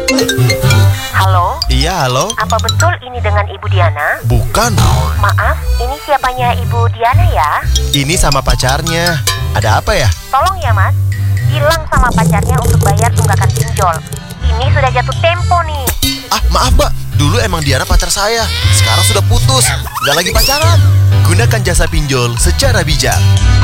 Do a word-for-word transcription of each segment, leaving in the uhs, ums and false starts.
Halo? Iya, halo? Apa betul ini dengan Ibu Diana? Bukan. Maaf, ini siapanya Ibu Diana ya? Ini sama pacarnya. Ada apa ya? Tolong ya Mas, bilang sama pacarnya untuk bayar tunggakan pinjol. Ini sudah jatuh tempo nih. Ah, maaf Mbak. Dulu emang Diana pacar saya. Sekarang sudah putus. Nggak lagi pacaran. Gunakan jasa pinjol secara bijak.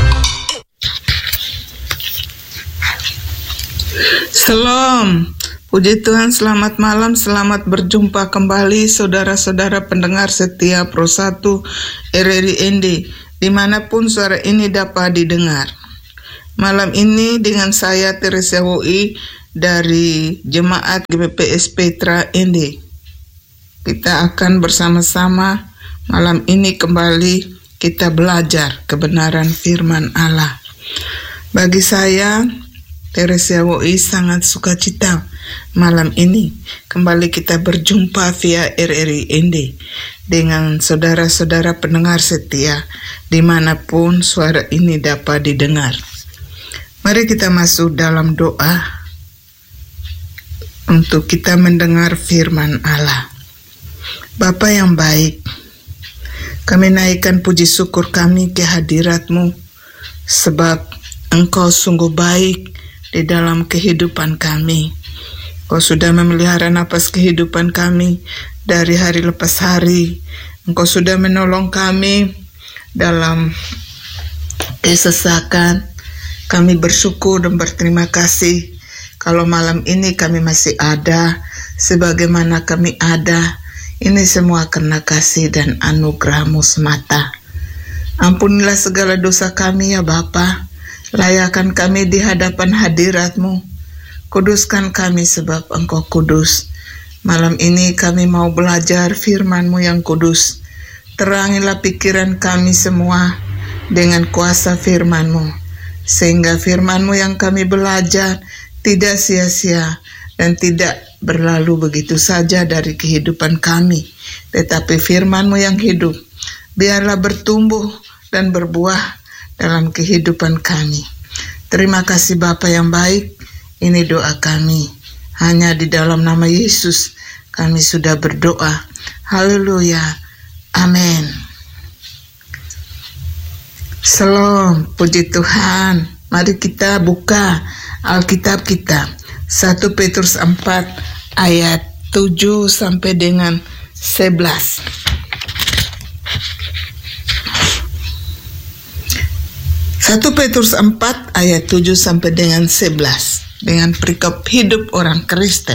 Salam. Puji Tuhan, selamat malam, selamat berjumpa kembali saudara-saudara pendengar setia Pro satu R R I N D, dimanapun suara ini dapat didengar. Malam ini dengan saya Teresia Woi dari Jemaat G B P S Petra N D. Kita akan bersama-sama malam ini kembali kita belajar kebenaran firman Allah. Bagi saya Teresia Woi sangat sukacita malam ini kembali kita berjumpa via R R I N D dengan saudara-saudara pendengar setia dimanapun suara ini dapat didengar. Mari kita masuk dalam doa untuk kita mendengar firman Allah. Bapa yang baik, kami naikkan puji syukur kami ke hadirat-Mu sebab Engkau sungguh baik di dalam kehidupan kami. Engkau sudah memelihara napas kehidupan kami dari hari lepas hari. Engkau sudah menolong kami dalam kesesakan. Kami bersyukur dan berterima kasih kalau malam ini kami masih ada, sebagaimana kami ada. Ini semua karena kasih dan anugerah-Mu semata. Ampunilah segala dosa kami ya Bapa. Layakan kami di hadapan hadirat-Mu. Kuduskan kami sebab Engkau kudus. Malam ini kami mau belajar firman-Mu yang kudus. Terangilah pikiran kami semua dengan kuasa firman-Mu. Sehingga firman-Mu yang kami belajar tidak sia-sia dan tidak berlalu begitu saja dari kehidupan kami. Tetapi firman-Mu yang hidup, biarlah bertumbuh dan berbuah dalam kehidupan kami. Terima kasih Bapa yang baik. Ini doa kami. Hanya di dalam nama Yesus kami sudah berdoa. Haleluya. Amin. Salam. Puji Tuhan. Mari kita buka Alkitab kita. satu Petrus empat ayat tujuh sampai dengan sebelas. satu Petrus empat ayat tujuh sampai dengan sebelas dengan perikop hidup orang Kristen.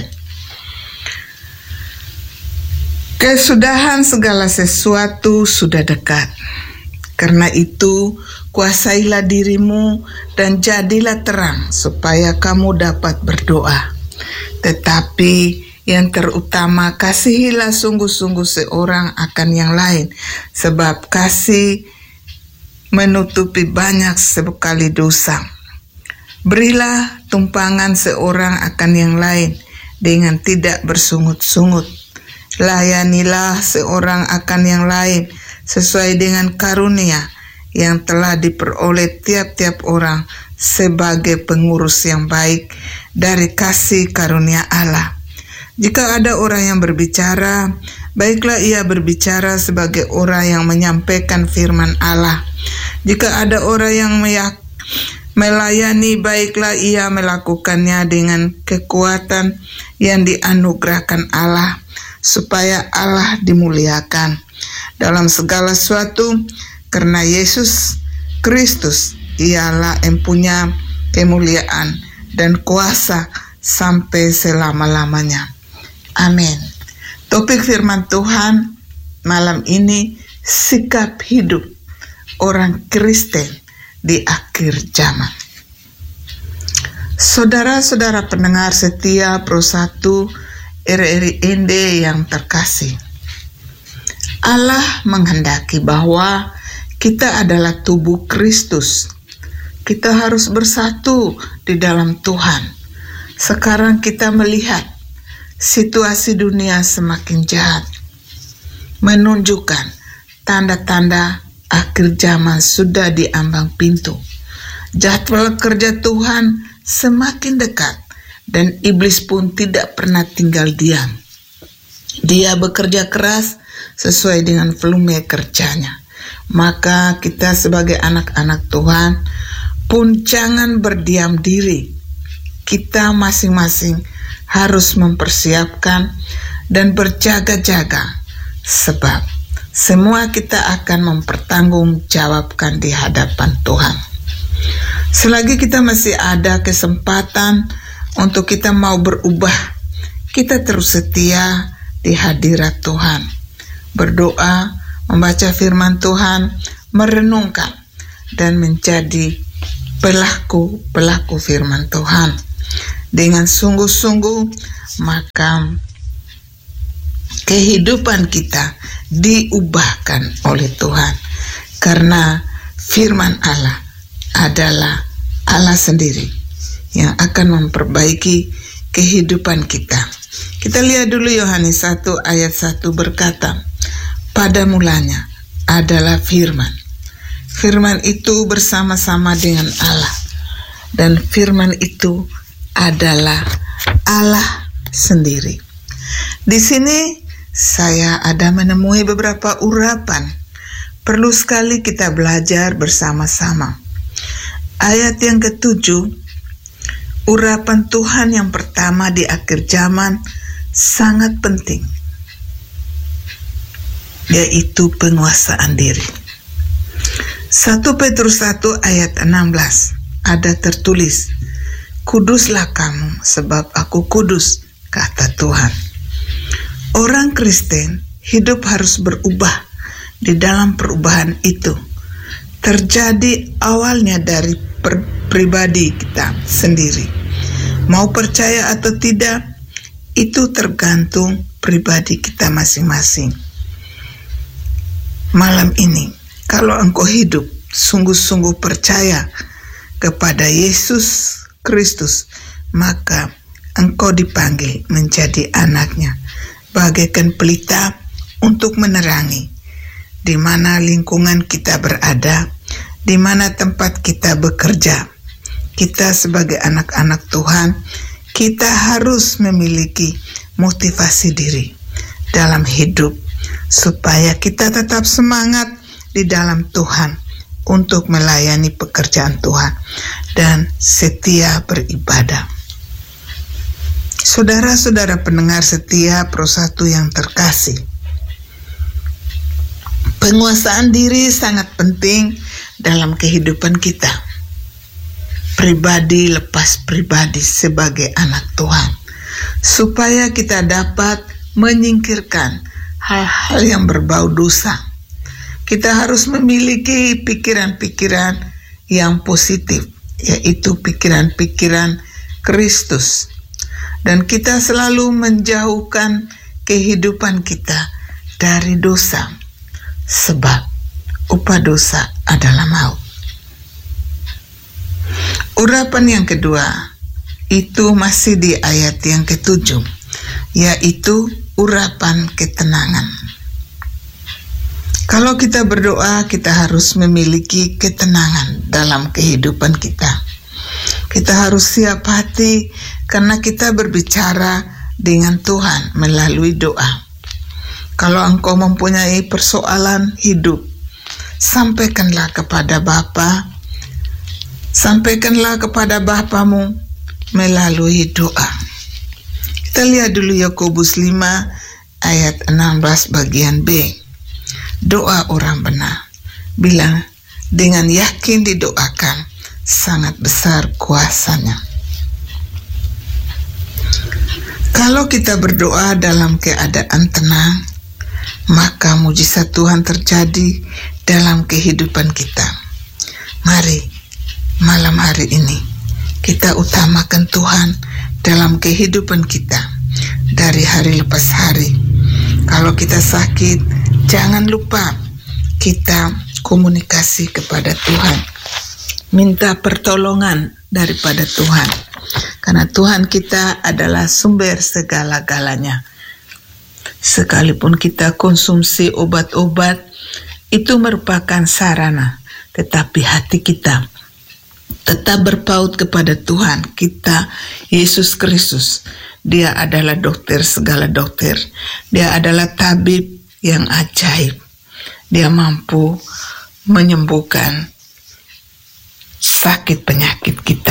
Kesudahan segala sesuatu sudah dekat. Karena itu kuasailah dirimu dan jadilah terang supaya kamu dapat berdoa. Tetapi yang terutama kasihilah sungguh-sungguh seorang akan yang lain, sebab kasih menutupi banyak sekali dosa. Berilah tumpangan seorang akan yang lain dengan tidak bersungut-sungut. Layanilah seorang akan yang lain sesuai dengan karunia yang telah diperoleh tiap-tiap orang sebagai pengurus yang baik dari kasih karunia Allah. Jika ada orang yang berbicara, baiklah ia berbicara sebagai orang yang menyampaikan firman Allah. Jika ada orang yang meyak, melayani, baiklah ia melakukannya dengan kekuatan yang dianugerahkan Allah, supaya Allah dimuliakan dalam segala sesuatu, karena Yesus Kristus ialah yang punya kemuliaan dan kuasa sampai selama-lamanya. Amin. Topik firman Tuhan malam ini, sikap hidup orang Kristen di akhir zaman. Saudara-saudara pendengar setia Pro satu R R I N D yang terkasih, Allah menghendaki bahwa kita adalah tubuh Kristus. Kita harus bersatu di dalam Tuhan. Sekarang kita melihat situasi dunia semakin jahat, menunjukkan tanda-tanda akhir zaman sudah di ambang pintu. Jadwal kerja Tuhan semakin dekat dan iblis pun tidak pernah tinggal diam. Dia bekerja keras sesuai dengan volume kerjanya. Maka kita sebagai anak-anak Tuhan pun jangan berdiam diri. Kita masing-masing harus mempersiapkan dan berjaga-jaga, sebab semua kita akan mempertanggungjawabkan di hadapan Tuhan. Selagi kita masih ada kesempatan untuk kita mau berubah, kita terus setia di hadirat Tuhan, berdoa, membaca firman Tuhan, merenungkan, dan menjadi pelaku-pelaku firman Tuhan dengan sungguh-sungguh. Maka kehidupan kita diubahkan oleh Tuhan, karena firman Allah adalah Allah sendiri yang akan memperbaiki kehidupan kita. Kita lihat dulu Yohanes satu ayat satu berkata, pada mulanya adalah firman. Firman itu bersama-sama dengan Allah, dan firman itu adalah Allah sendiri. Di sini saya ada menemui beberapa urapan. Perlu sekali kita belajar bersama-sama. Ayat yang ketujuh, urapan Tuhan yang pertama di akhir zaman sangat penting, yaitu penguasaan diri. satu Petrus satu ayat enam belas ada tertulis, kuduslah kamu sebab aku kudus, kata Tuhan. Orang Kristen hidup harus berubah. Di dalam perubahan itu terjadi awalnya dari per- pribadi kita sendiri. Mau percaya atau tidak, itu tergantung pribadi kita masing-masing. Malam ini, kalau engkau hidup sungguh-sungguh percaya kepada Yesus Kristus, maka engkau dipanggil menjadi anaknya, bagaikan pelita untuk menerangi di mana lingkungan kita berada, di mana tempat kita bekerja. Kita sebagai anak-anak Tuhan, kita harus memiliki motivasi diri dalam hidup, supaya kita tetap semangat di dalam Tuhan untuk melayani pekerjaan Tuhan dan setia beribadah. Saudara-saudara pendengar setia Pro satu yang terkasih, penguasaan diri sangat penting dalam kehidupan kita, pribadi lepas pribadi sebagai anak Tuhan, supaya kita dapat menyingkirkan hal-hal yang berbau dosa. Kita harus memiliki pikiran-pikiran yang positif, yaitu pikiran-pikiran Kristus. Dan kita selalu menjauhkan kehidupan kita dari dosa, sebab upah dosa adalah maut. Urapan yang kedua itu masih di ayat yang ketujuh, yaitu urapan ketenangan. Kalau kita berdoa, kita harus memiliki ketenangan dalam kehidupan kita. Kita harus siap hati karena kita berbicara dengan Tuhan melalui doa. Kalau engkau mempunyai persoalan hidup, sampaikanlah kepada Bapa, sampaikanlah kepada Bapamu melalui doa. Kita lihat dulu Yakobus lima ayat enam belas bagian B. Doa orang benar, bila dengan yakin didoakan, sangat besar kuasanya. Kalau kita berdoa dalam keadaan tenang, maka mujizat Tuhan terjadi dalam kehidupan kita. Mari malam hari ini kita utamakan Tuhan dalam kehidupan kita dari hari lepas hari. Kalau kita sakit, jangan lupa kita komunikasi kepada Tuhan, minta pertolongan daripada Tuhan, karena Tuhan kita adalah sumber segala-galanya. Sekalipun kita konsumsi obat-obat, itu merupakan sarana, tetapi hati kita tetap berpaut kepada Tuhan kita, Yesus Kristus. Dia adalah dokter segala dokter. Dia adalah tabib yang ajaib. Dia mampu menyembuhkan sakit penyakit kita.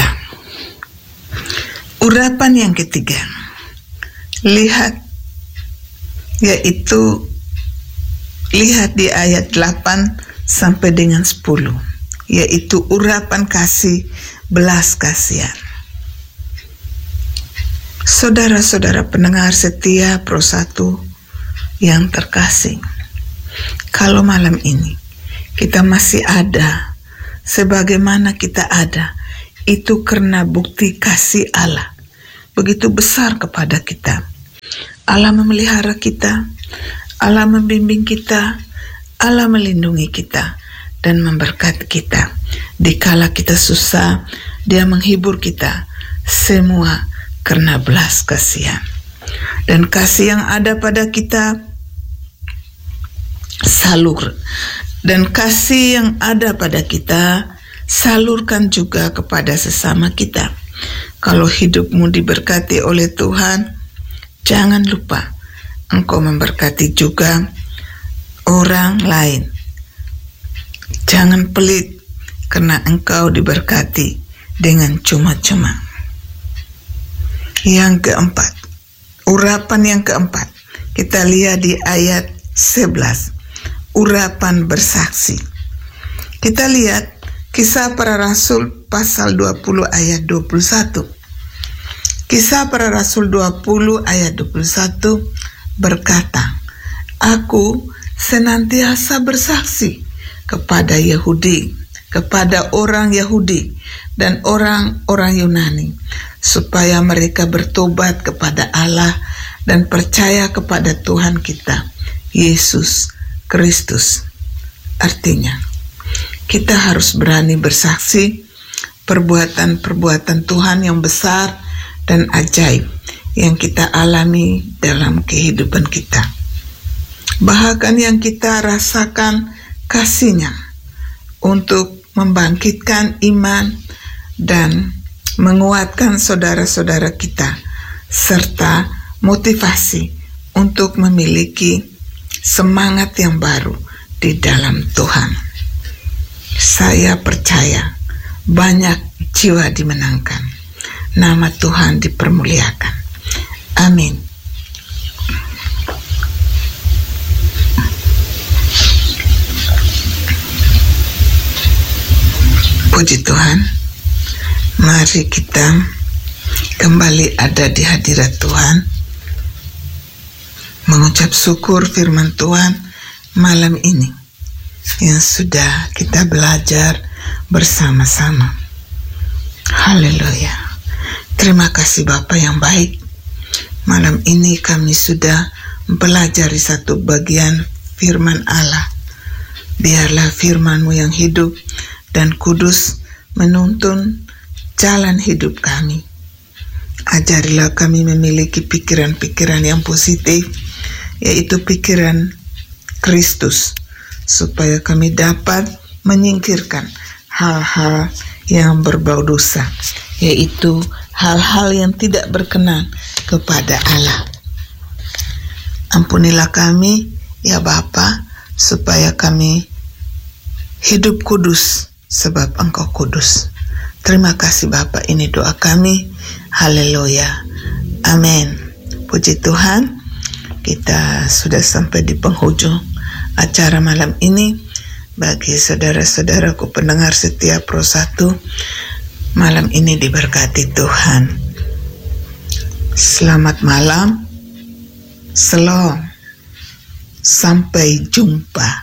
Urapan yang ketiga, lihat, yaitu lihat di ayat delapan sampai dengan sepuluh, yaitu urapan kasih belas kasihan. Saudara-saudara pendengar setia Pro satu yang terkasih, kalau malam ini kita masih ada sebagaimana kita ada, itu karena bukti kasih Allah begitu besar kepada kita. Allah memelihara kita, Allah membimbing kita, Allah melindungi kita dan memberkati kita. Dikala kita susah, Dia menghibur kita, semua karena belas kasihan. Dan kasih yang ada pada kita salur, dan kasih yang ada pada kita salurkan juga kepada sesama kita. Kalau hidupmu diberkati oleh Tuhan, jangan lupa engkau memberkati juga orang lain. Jangan pelit karena engkau diberkati dengan cuma-cuma. Yang keempat, urapan yang keempat, kita lihat di ayat sebelas, urapan bersaksi. Kita lihat Kisah Para Rasul pasal dua puluh ayat dua puluh satu. Kisah Para Rasul dua puluh ayat dua puluh satu berkata, aku senantiasa bersaksi kepada Yahudi, kepada orang Yahudi dan orang-orang Yunani, supaya mereka bertobat kepada Allah dan percaya kepada Tuhan kita, Yesus Kristus. Artinya, kita harus berani bersaksi perbuatan-perbuatan Tuhan yang besar dan ajaib yang kita alami dalam kehidupan kita. Bahkan yang kita rasakan kasih-Nya untuk membangkitkan iman dan menguatkan saudara-saudara kita, serta motivasi untuk memiliki semangat yang baru di dalam Tuhan. Saya percaya banyak jiwa dimenangkan, nama Tuhan dipermuliakan. Amin. Puji Tuhan, mari kita kembali ada di hadirat Tuhan, mengucap syukur firman Tuhan malam ini yang sudah kita belajar bersama-sama. Haleluya. Terima kasih Bapa yang baik. Malam ini kami sudah belajar satu bagian firman Allah. Biarlah firman-Mu yang hidup dan kudus menuntun jalan hidup kami. Ajarilah kami memiliki pikiran-pikiran yang positif, yaitu pikiran Kristus, supaya kami dapat menyingkirkan hal-hal yang berbau dosa, yaitu hal-hal yang tidak berkenan kepada Allah. Ampunilah kami, ya Bapa, supaya kami hidup kudus, sebab Engkau kudus. Terima kasih Bapa, ini doa kami. Haleluya. Amin. Puji Tuhan, kita sudah sampai di penghujung acara malam ini. Bagi saudara-saudaraku pendengar setia Pro satu, malam ini diberkati Tuhan. Selamat malam. Shalom. Sampai jumpa.